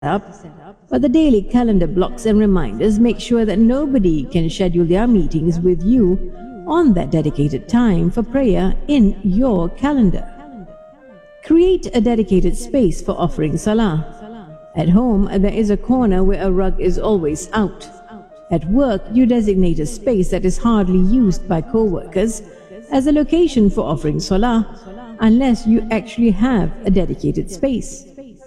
up, but the daily calendar blocks and reminders make sure that nobody can schedule their meetings with you on that dedicated time for prayer in your calendar. Create a dedicated space for offering salah. At home, there is a corner where a rug is always out. At work, you designate a space that is hardly used by co-workers as a location for offering salah, unless you actually have a dedicated space.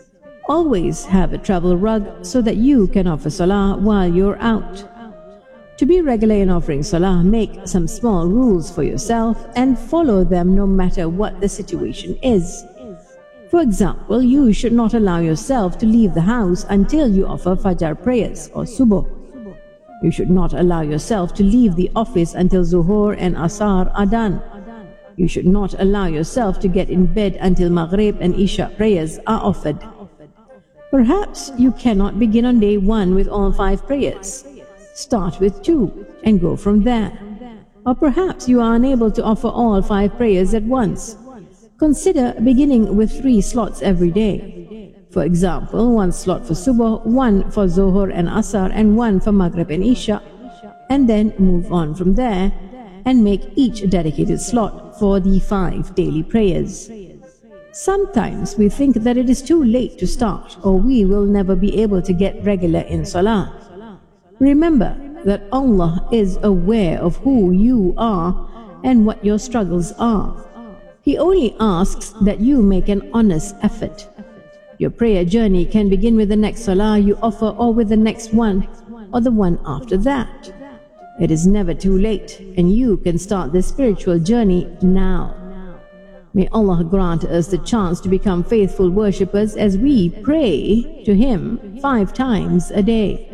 Always have a travel rug so that you can offer salah while you're out. To be regular in offering salah, make some small rules for yourself and follow them no matter what the situation is. For example, you should not allow yourself to leave the house until you offer Fajr prayers or Subuh. You should not allow yourself to leave the office until Zuhur and Asar are done. You should not allow yourself to get in bed until Maghrib and Isha prayers are offered. Perhaps you cannot begin on day 1 with all 5 prayers. Start with 2 and go from there. Or perhaps you are unable to offer all 5 prayers at once. Consider beginning with 3 slots every day. For example, 1 slot for Subh, 1 for Zohar and Asar, and 1 for Maghrib and Isha, and then move on from there and make each a dedicated slot for the 5 daily prayers. Sometimes we think that it is too late to start, or we will never be able to get regular in salah. Remember that Allah is aware of who you are and what your struggles are. He only asks that you make an honest effort. Your prayer journey can begin with the next salah you offer, or with the next one, or the one after that. It is never too late, and you can start this spiritual journey now. May Allah grant us the chance to become faithful worshippers as we pray to Him 5 times a day.